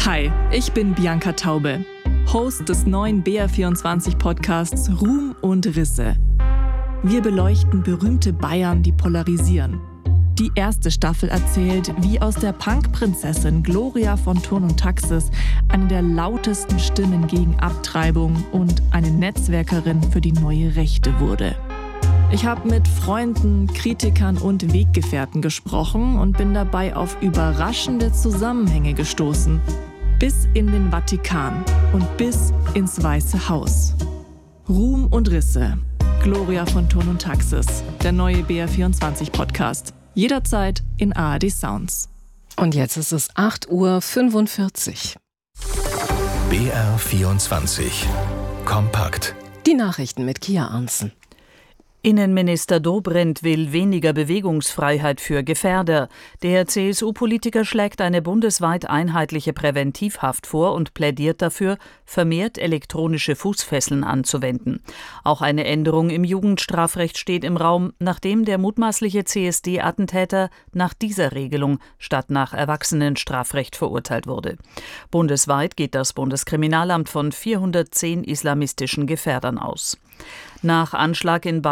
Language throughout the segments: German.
Hi, ich bin Bianca Taube, Host des neuen BR24-Podcasts Ruhm und Risse. Wir beleuchten berühmte Bayern, die polarisieren. Die erste Staffel erzählt, wie aus der Punk-Prinzessin Gloria von Thurn und Taxis eine der lautesten Stimmen gegen Abtreibung und eine Netzwerkerin für die neue Rechte wurde. Ich habe mit Freunden, Kritikern und Weggefährten gesprochen und bin dabei auf überraschende Zusammenhänge gestoßen. Bis in den Vatikan und bis ins Weiße Haus. Ruhm und Risse. Gloria von Thurn und Taxis. Der neue BR24-Podcast. Jederzeit in ARD Sounds. Und jetzt ist es 8:45 Uhr. BR24 Kompakt. Die Nachrichten mit Kia Arntzen. Innenminister Dobrindt will weniger Bewegungsfreiheit für Gefährder. Der CSU-Politiker schlägt eine bundesweit einheitliche Präventivhaft vor und plädiert dafür, vermehrt elektronische Fußfesseln anzuwenden. Auch eine Änderung im Jugendstrafrecht steht im Raum, nachdem der mutmaßliche CSD-Attentäter nach dieser Regelung statt nach Erwachsenenstrafrecht verurteilt wurde. Bundesweit geht das Bundeskriminalamt von 410 islamistischen Gefährdern aus. Nach Anschlag in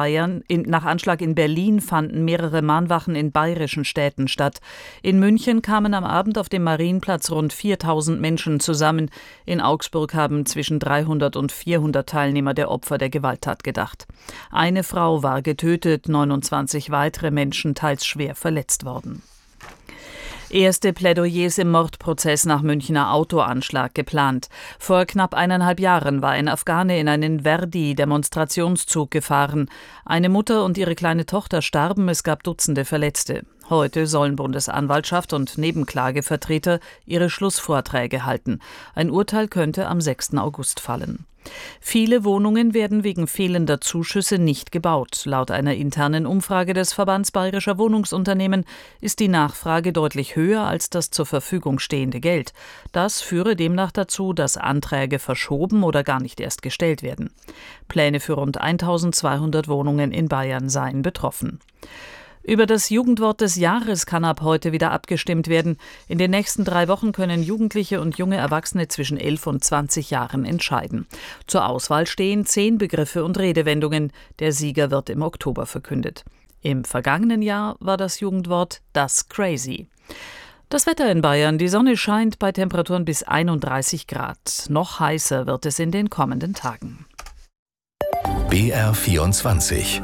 Berlin fanden mehrere Mahnwachen in bayerischen Städten statt. In München kamen am Abend auf dem Marienplatz rund 4.000 Menschen zusammen. In Augsburg haben zwischen 300 und 400 Teilnehmer der Opfer der Gewalttat gedacht. Eine Frau war getötet, 29 weitere Menschen teils schwer verletzt worden. Erste Plädoyers im Mordprozess nach Münchner Autoanschlag geplant. Vor knapp 1,5 Jahren war ein Afghane in einen Verdi-Demonstrationszug gefahren. Eine Mutter und ihre kleine Tochter starben, es gab Dutzende Verletzte. Heute sollen Bundesanwaltschaft und Nebenklagevertreter ihre Schlussvorträge halten. Ein Urteil könnte am 6. August fallen. Viele Wohnungen werden wegen fehlender Zuschüsse nicht gebaut. Laut einer internen Umfrage des Verbands Bayerischer Wohnungsunternehmen ist die Nachfrage deutlich höher als das zur Verfügung stehende Geld. Das führe demnach dazu, dass Anträge verschoben oder gar nicht erst gestellt werden. Pläne für rund 1.200 Wohnungen in Bayern seien betroffen. Über das Jugendwort des Jahres kann ab heute wieder abgestimmt werden. In den nächsten 3 Wochen können Jugendliche und junge Erwachsene zwischen 11 und 20 Jahren entscheiden. Zur Auswahl stehen 10 Begriffe und Redewendungen. Der Sieger wird im Oktober verkündet. Im vergangenen Jahr war das Jugendwort das Crazy. Das Wetter in Bayern. Die Sonne scheint bei Temperaturen bis 31 Grad. Noch heißer wird es in den kommenden Tagen. BR24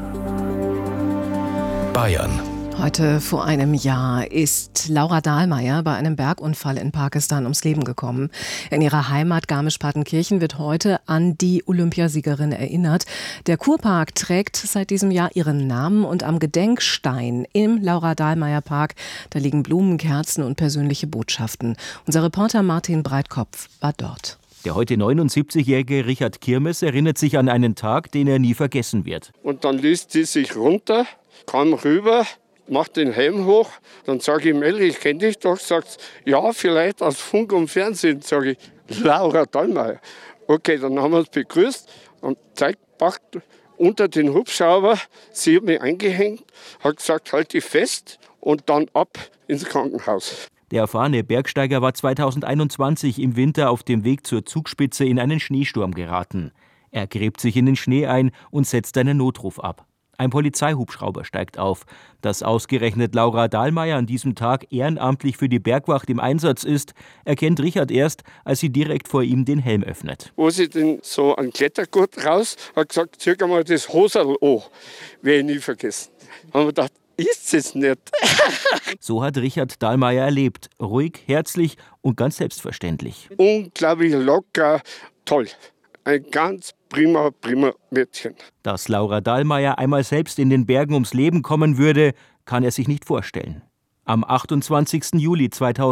Bayern. Heute vor einem Jahr ist Laura Dahlmeier bei einem Bergunfall in Pakistan ums Leben gekommen. In ihrer Heimat Garmisch-Partenkirchen wird heute an die Olympiasiegerin erinnert. Der Kurpark trägt seit diesem Jahr ihren Namen und am Gedenkstein im Laura Dahlmeier Park, da liegen Blumen, Kerzen und persönliche Botschaften. Unser Reporter Martin Breitkopf war dort. Der heute 79-jährige Richard Kirmes erinnert sich an einen Tag, den er nie vergessen wird. Und dann ließ sie sich runter, kam rüber, macht den Helm hoch. Dann sage ich ihm, ich kenne dich doch. Sagt ja, vielleicht aus Funk und Fernsehen. Sage ich, Laura Dahlmeier. Okay, dann haben wir uns begrüßt und zeigt, packt unter den Hubschrauber. Sie hat mich eingehängt, hat gesagt, halt dich fest und dann ab ins Krankenhaus. Der erfahrene Bergsteiger war 2021 im Winter auf dem Weg zur Zugspitze in einen Schneesturm geraten. Er gräbt sich in den Schnee ein und setzt einen Notruf ab. Ein Polizeihubschrauber steigt auf. Dass ausgerechnet Laura Dahlmeier an diesem Tag ehrenamtlich für die Bergwacht im Einsatz ist, erkennt Richard erst, als sie direkt vor ihm den Helm öffnet. Wo sie denn so einen Klettergurt raus, hat gesagt, zieh mal das Hoserl an. Werde ich nie vergessen. Haben wir gedacht, ist es nicht. So hat Richard Dahlmeier erlebt. Ruhig, herzlich und ganz selbstverständlich. Unglaublich locker, toll. Ein ganz prima Mädchen. Dass Laura Dahlmeier einmal selbst in den Bergen ums Leben kommen würde, kann er sich nicht vorstellen. Am 28. Juli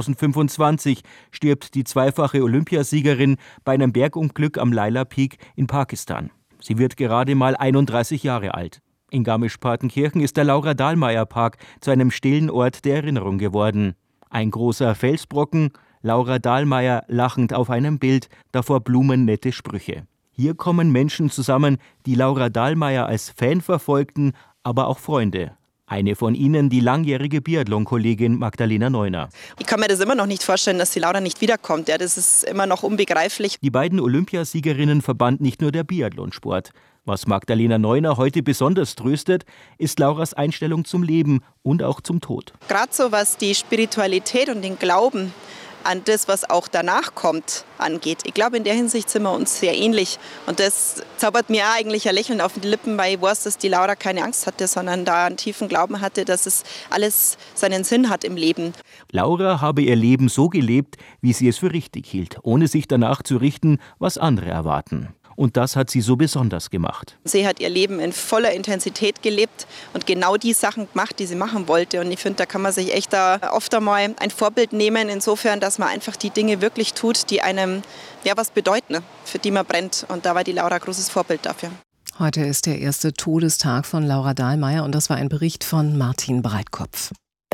2025 stirbt die zweifache Olympiasiegerin bei einem Bergunglück am Laila Peak in Pakistan. Sie wird gerade mal 31 Jahre alt. In Garmisch-Partenkirchen ist der Laura Dahlmeier Park zu einem stillen Ort der Erinnerung geworden. Ein großer Felsbrocken, Laura Dahlmeier lachend auf einem Bild, davor blumennette Sprüche. Hier kommen Menschen zusammen, die Laura Dahlmeier als Fan verfolgten, aber auch Freunde. Eine von ihnen die langjährige Biathlon-Kollegin Magdalena Neuner. Ich kann mir das immer noch nicht vorstellen, dass die Laura nicht wiederkommt. Ja, das ist immer noch unbegreiflich. Die beiden Olympiasiegerinnen verband nicht nur der Biathlonsport. Was Magdalena Neuner heute besonders tröstet, ist Lauras Einstellung zum Leben und auch zum Tod. Gerade so was die Spiritualität und den Glauben an das, was auch danach kommt, angeht. Ich glaube, in der Hinsicht sind wir uns sehr ähnlich. Und das zaubert mir auch eigentlich ein Lächeln auf die Lippen, weil ich weiß, dass die Laura keine Angst hatte, sondern da einen tiefen Glauben hatte, dass es alles seinen Sinn hat im Leben. Laura habe ihr Leben so gelebt, wie sie es für richtig hielt, ohne sich danach zu richten, was andere erwarten. Und das hat sie so besonders gemacht. Sie hat ihr Leben in voller Intensität gelebt und genau die Sachen gemacht, die sie machen wollte. Und ich finde, da kann man sich echt da oft einmal ein Vorbild nehmen, insofern, dass man einfach die Dinge wirklich tut, die einem was bedeuten, für die man brennt. Und da war die Laura ein großes Vorbild dafür. Heute ist der erste Todestag von Laura Dahlmeier und das war ein Bericht von Martin Breitkopf.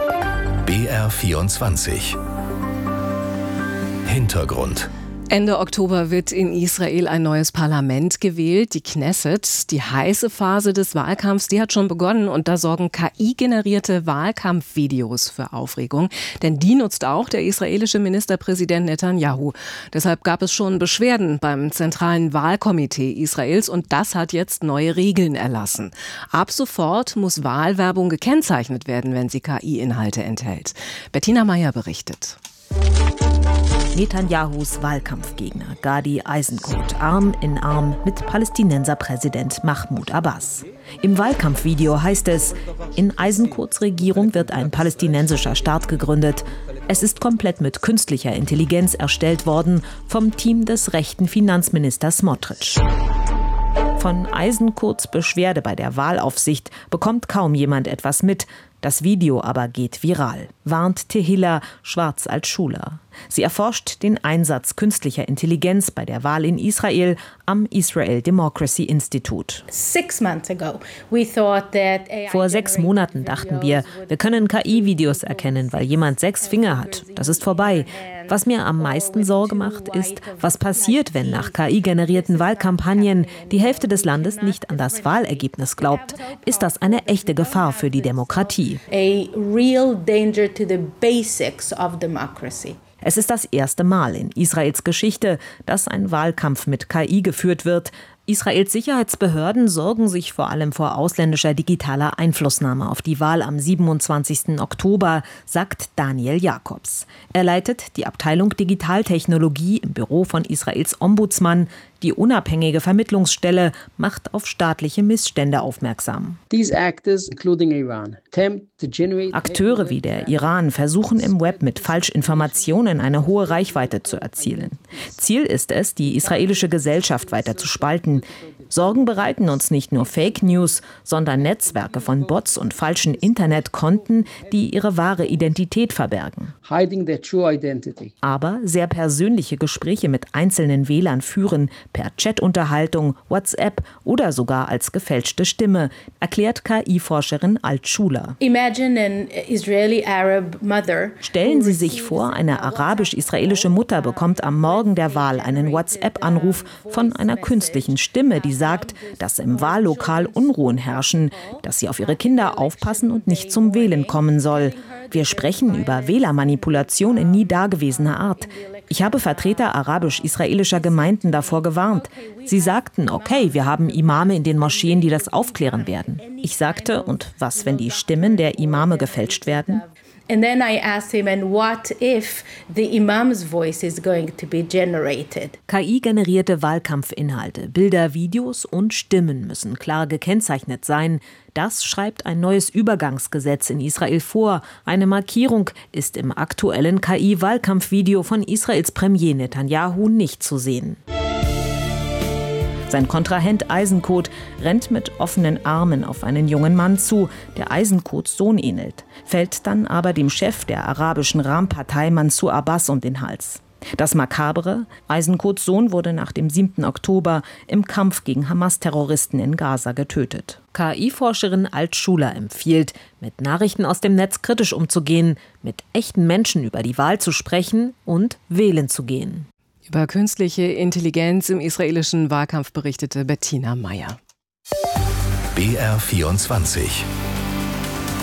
BR24 Hintergrund. Ende Oktober wird in Israel ein neues Parlament gewählt, die Knesset. Die heiße Phase des Wahlkampfs, die hat schon begonnen und da sorgen KI-generierte Wahlkampfvideos für Aufregung. Denn die nutzt auch der israelische Ministerpräsident Netanyahu. Deshalb gab es schon Beschwerden beim zentralen Wahlkomitee Israels und das hat jetzt neue Regeln erlassen. Ab sofort muss Wahlwerbung gekennzeichnet werden, wenn sie KI-Inhalte enthält. Bettina Meyer berichtet. Netanyahus Wahlkampfgegner Gadi Eisenkot Arm in Arm mit Palästinenserpräsident Mahmoud Abbas. Im Wahlkampfvideo heißt es, in Eisenkots Regierung wird ein palästinensischer Staat gegründet. Es ist komplett mit künstlicher Intelligenz erstellt worden vom Team des rechten Finanzministers Smotrich. Von Eisenkots Beschwerde bei der Wahlaufsicht bekommt kaum jemand etwas mit. Das Video aber geht viral, warnt Tehila Schwarz als Schuler. Sie erforscht den Einsatz künstlicher Intelligenz bei der Wahl in Israel am Israel Democracy Institute. Vor 6 Monaten dachten wir können KI-Videos erkennen, weil jemand 6 Finger hat. Das ist vorbei. Was mir am meisten Sorge macht, ist, was passiert, wenn nach KI-generierten Wahlkampagnen die Hälfte des Landes nicht an das Wahlergebnis glaubt. Ist das eine echte Gefahr für die Demokratie? Es ist das erste Mal in Israels Geschichte, dass ein Wahlkampf mit KI geführt wird. Israels Sicherheitsbehörden sorgen sich vor allem vor ausländischer digitaler Einflussnahme auf die Wahl am 27. Oktober, sagt Daniel Jakobs. Er leitet die Abteilung Digitaltechnologie im Büro von Israels Ombudsmann. Die unabhängige Vermittlungsstelle macht auf staatliche Missstände aufmerksam. Akteure wie der Iran versuchen im Web mit Falschinformationen eine hohe Reichweite zu erzielen. Ziel ist es, die israelische Gesellschaft weiter zu spalten. Sorgen bereiten uns nicht nur Fake News, sondern Netzwerke von Bots und falschen Internetkonten, die ihre wahre Identität verbergen. Aber sehr persönliche Gespräche mit einzelnen Wählern führen, per Chatunterhaltung, WhatsApp oder sogar als gefälschte Stimme, erklärt KI-Forscherin Alt Schuler. Stellen Sie sich vor, eine arabisch-israelische Mutter bekommt am Morgen der Wahl einen WhatsApp-Anruf von einer künstlichen Stimme, die sagt, dass im Wahllokal Unruhen herrschen, dass sie auf ihre Kinder aufpassen und nicht zum Wählen kommen soll. Wir sprechen über Wählermanipulation in nie dagewesener Art. Ich habe Vertreter arabisch-israelischer Gemeinden davor gewarnt. Sie sagten, okay, wir haben Imame in den Moscheen, die das aufklären werden. Ich sagte, und was, wenn die Stimmen der Imame gefälscht werden? And then I asked him, and what if the imam's voice is going to be generated? KI-generierte Wahlkampfinhalte, Bilder, Videos und Stimmen müssen klar gekennzeichnet sein. Das schreibt ein neues Übergangsgesetz in Israel vor. Eine Markierung ist im aktuellen KI-Wahlkampfvideo von Israels Premier Netanyahu nicht zu sehen. Sein Kontrahent Eisenkot rennt mit offenen Armen auf einen jungen Mann zu, der Eisenkots Sohn ähnelt, fällt dann aber dem Chef der arabischen Ram-Partei Mansour Abbas um den Hals. Das Makabere: Eisenkots Sohn wurde nach dem 7. Oktober im Kampf gegen Hamas-Terroristen in Gaza getötet. KI-Forscherin Alt Schuler empfiehlt, mit Nachrichten aus dem Netz kritisch umzugehen, mit echten Menschen über die Wahl zu sprechen und wählen zu gehen. Über künstliche Intelligenz im israelischen Wahlkampf berichtete Bettina Meyer. BR24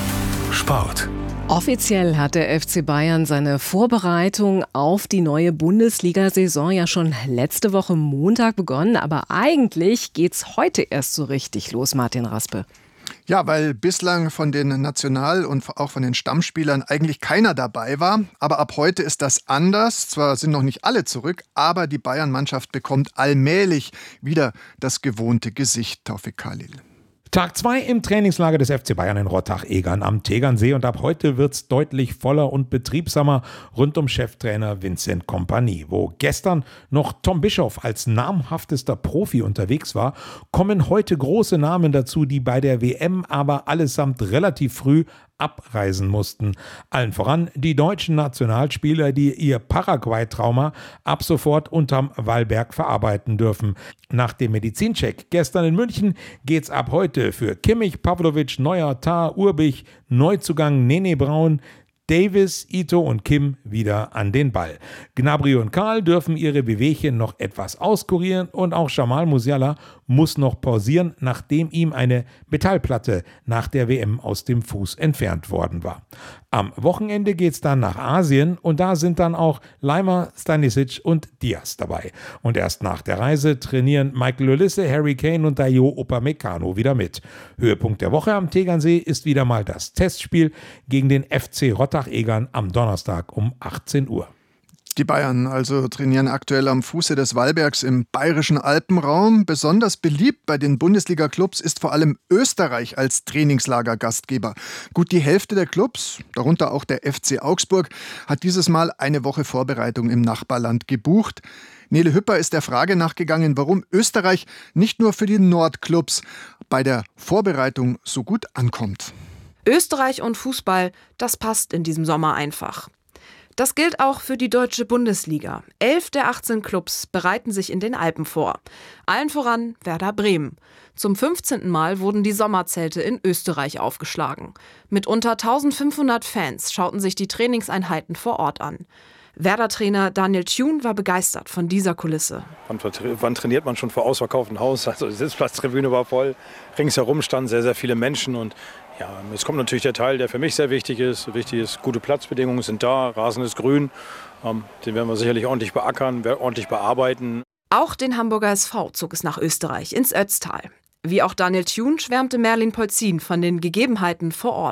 Sport. Offiziell hat der FC Bayern seine Vorbereitung auf die neue Bundesliga-Saison ja schon letzte Woche Montag begonnen. Aber eigentlich geht's heute erst so richtig los, Martin Raspe. Ja, weil bislang von den National- und auch von den Stammspielern eigentlich keiner dabei war. Aber ab heute ist das anders. Zwar sind noch nicht alle zurück, aber die Bayern-Mannschaft bekommt allmählich wieder das gewohnte Gesicht, Taufik Khalil. Tag 2 im Trainingslager des FC Bayern in Rottach-Egern am Tegernsee und ab heute wird's deutlich voller und betriebsamer rund um Cheftrainer Vincent Kompany. Wo gestern noch Tom Bischoff als namhaftester Profi unterwegs war, kommen heute große Namen dazu, die bei der WM aber allesamt relativ früh abreisen mussten. Allen voran die deutschen Nationalspieler, die ihr Paraguay-Trauma ab sofort unterm Wallberg verarbeiten dürfen. Nach dem Medizincheck gestern in München geht's ab heute für Kimmich, Pavlovic, Neuer, Tah, Urbich, Neuzugang Nene Braun, Davis, Ito und Kim wieder an den Ball. Gnabry und Karl dürfen ihre Wehwehchen noch etwas auskurieren und auch Jamal Musiala muss noch pausieren, nachdem ihm eine Metallplatte nach der WM aus dem Fuß entfernt worden war. Am Wochenende geht's dann nach Asien und da sind dann auch Laimer, Stanisic und Diaz dabei. Und erst nach der Reise trainieren Michael Olise, Harry Kane und Dayo Upamecano wieder mit. Höhepunkt der Woche am Tegernsee ist wieder mal das Testspiel gegen den FC Rottach-Egern am Donnerstag um 18 Uhr. Die Bayern also trainieren aktuell am Fuße des Wallbergs im bayerischen Alpenraum. Besonders beliebt bei den Bundesliga-Clubs ist vor allem Österreich als Trainingslager-Gastgeber. Gut die Hälfte der Clubs, darunter auch der FC Augsburg, hat dieses Mal eine Woche Vorbereitung im Nachbarland gebucht. Nele Hüpper ist der Frage nachgegangen, warum Österreich nicht nur für die Nordclubs bei der Vorbereitung so gut ankommt. Österreich und Fußball, das passt in diesem Sommer einfach. Das gilt auch für die deutsche Bundesliga. 11 der 18 Clubs bereiten sich in den Alpen vor. Allen voran Werder Bremen. Zum 15. Mal wurden die Sommerzelte in Österreich aufgeschlagen. Mit unter 1500 Fans schauten sich die Trainingseinheiten vor Ort an. Werder-Trainer Daniel Thune war begeistert von dieser Kulisse. Wann trainiert man schon vor ausverkauftem Haus? Also die Sitzplatztribüne war voll, ringsherum standen sehr, sehr viele Menschen und ja, jetzt kommt natürlich der Teil, der für mich sehr wichtig ist. Wichtig ist, gute Platzbedingungen sind da, Rasen ist grün. Den werden wir sicherlich ordentlich beackern, ordentlich bearbeiten. Auch den Hamburger SV zog es nach Österreich, ins Ötztal. Wie auch Daniel Thune schwärmte Merlin Polzin von den Gegebenheiten vor Ort.